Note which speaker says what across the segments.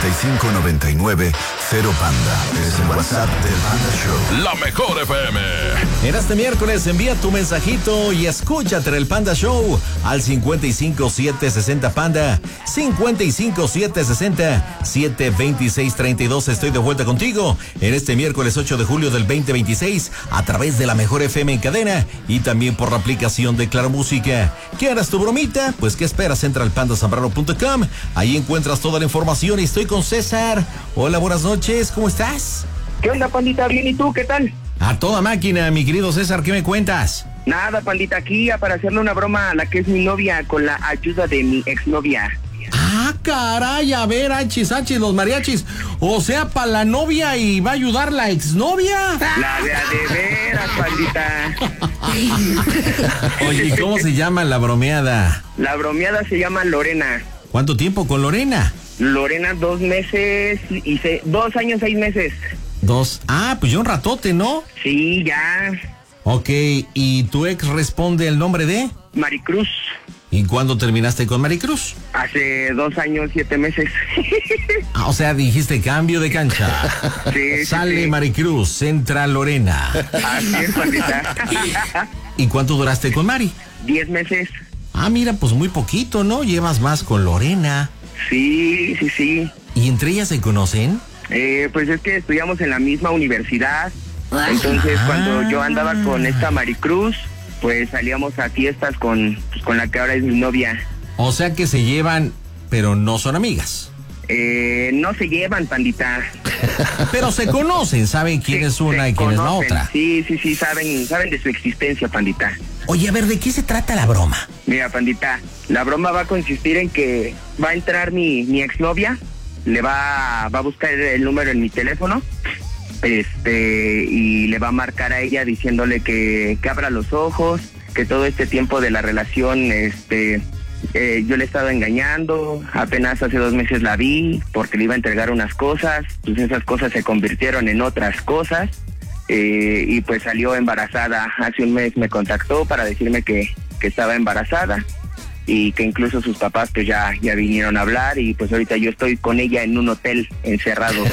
Speaker 1: 6599 0 Panda. Es el WhatsApp del Panda Show.
Speaker 2: La mejor FM.
Speaker 3: En este miércoles envía tu mensajito y escúchate el Panda Show al 55760 Panda. 55760 72632. Estoy de vuelta contigo en este miércoles 8 de julio del 2026 a través de la mejor FM en cadena y también por la aplicación de Claro Música. ¿Quieres tu bromita? Pues ¿qué esperas? Entra al pandasambrano.com. Ahí encuentras toda la información y estoy con César. Hola, buenas noches, ¿cómo estás?
Speaker 4: ¿Qué onda, pandita? Bien, ¿y tú? ¿Qué tal?
Speaker 3: A toda máquina, mi querido César, ¿qué me cuentas?
Speaker 4: Nada, pandita, aquí para hacerle una broma a la que es mi novia con la ayuda de mi exnovia.
Speaker 3: Ah, caray, a ver, achis, los mariachis. O sea, para la novia y va a ayudar la exnovia.
Speaker 4: La de veras, pandita.
Speaker 3: Oye, ¿cómo se llama la bromeada?
Speaker 4: La bromeada se llama Lorena.
Speaker 3: ¿Cuánto tiempo con Lorena?
Speaker 4: Lorena, 2 meses y 2 años, 6 meses.
Speaker 3: 2. Ah, pues ya un ratote, ¿no?
Speaker 4: Sí, ya.
Speaker 3: Ok, ¿y tu ex responde el nombre de?
Speaker 4: Maricruz.
Speaker 3: ¿Y cuándo terminaste con Maricruz?
Speaker 4: Hace 2 años, 7 meses.
Speaker 3: Ah, o sea, dijiste cambio de cancha.
Speaker 4: Sí,
Speaker 3: Sale
Speaker 4: sí.
Speaker 3: Maricruz, entra Lorena.
Speaker 4: Así es, pandita.
Speaker 3: ¿Y cuánto duraste con Mari?
Speaker 4: 10 meses.
Speaker 3: Ah, mira, pues muy poquito, ¿no? Llevas más con Lorena.
Speaker 4: Sí, sí, sí.
Speaker 3: ¿Y entre ellas se conocen?
Speaker 4: Pues es que estudiamos en la misma universidad. Entonces, cuando yo andaba con esta Maricruz, pues salíamos a fiestas con la que ahora es mi novia.
Speaker 3: O sea que se llevan, pero no son amigas.
Speaker 4: No se llevan, pandita.
Speaker 3: Pero se conocen, saben quién es una y quién es la otra.
Speaker 4: Sí, saben de su existencia, pandita.
Speaker 3: Oye, a ver, ¿de qué se trata la broma?
Speaker 4: Mira, pandita, la broma va a consistir en que va a entrar mi exnovia, le va a buscar el número en mi teléfono, y le va a marcar a ella diciéndole que abra los ojos, que todo este tiempo de la relación, yo le he estado engañando, apenas hace 2 meses la vi porque le iba a entregar unas cosas, pues esas cosas se convirtieron en otras cosas, y pues salió embarazada. Hace 1 mes me contactó para decirme que estaba embarazada y que incluso sus papás pues ya vinieron a hablar y pues ahorita yo estoy con ella en un hotel encerrado.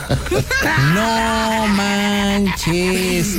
Speaker 3: No manches.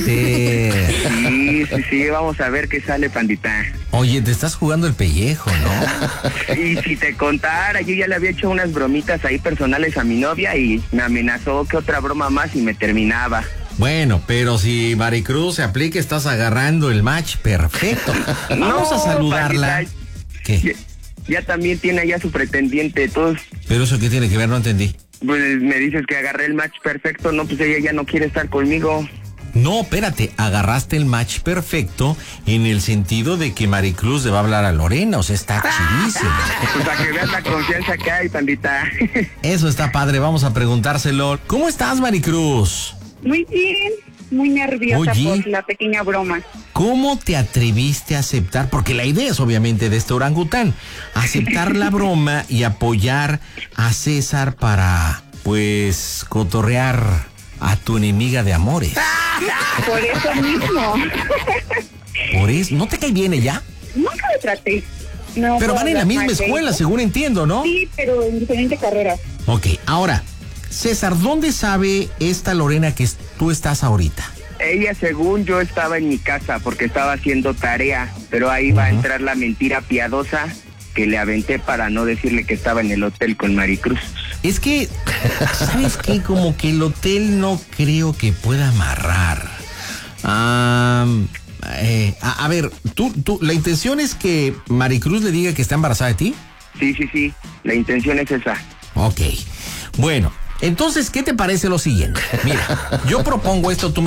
Speaker 4: Sí, vamos a ver qué sale, pandita.
Speaker 3: Oye, te estás jugando el pellejo, ¿no?
Speaker 4: Y si te contara, yo ya le había hecho unas bromitas ahí personales a mi novia y me amenazó que otra broma más y me terminaba.
Speaker 3: Bueno, pero si Maricruz se aplica, estás agarrando el match perfecto. Vamos a saludarla.
Speaker 4: Pandita,
Speaker 3: ¿Qué?
Speaker 4: ya también tiene allá su pretendiente, todos.
Speaker 3: ¿Pero eso qué tiene que ver? No entendí.
Speaker 4: Pues me dices que agarré el match perfecto, no, pues ella ya no quiere estar conmigo.
Speaker 3: No, espérate, agarraste el match perfecto en el sentido de que Maricruz le va a hablar a Lorena, o sea, está chidísimo.
Speaker 4: Pues para que veas la confianza que hay, pandita.
Speaker 3: Eso está padre, vamos a preguntárselo. ¿Cómo estás, Maricruz?
Speaker 5: Muy bien, muy nerviosa.
Speaker 3: Oye,
Speaker 5: por la pequeña broma.
Speaker 3: ¿Cómo te atreviste a aceptar? Porque la idea es obviamente de este orangután, aceptar la broma y apoyar a César para, pues, cotorrear a tu enemiga de amores.
Speaker 5: Por eso mismo.
Speaker 3: Por eso, ¿no te cae bien ella?
Speaker 5: Nunca lo traté. No,
Speaker 3: Pero van en la misma escuela, según entiendo, ¿no?
Speaker 5: Sí, pero en diferente carrera.
Speaker 3: Ok, ahora, César, ¿dónde sabe esta Lorena que tú estás ahorita?
Speaker 4: Ella, según yo, estaba en mi casa porque estaba haciendo tarea, pero ahí va a entrar la mentira piadosa que le aventé para no decirle que estaba en el hotel con Maricruz.
Speaker 3: Es que, ¿sabes qué? Como que el hotel no creo que pueda amarrar. A ver, ¿la intención es que Maricruz le diga que está embarazada de ti?
Speaker 4: Sí, la intención es esa.
Speaker 3: Ok, bueno, entonces, ¿qué te parece lo siguiente? Mira, yo propongo esto, tú me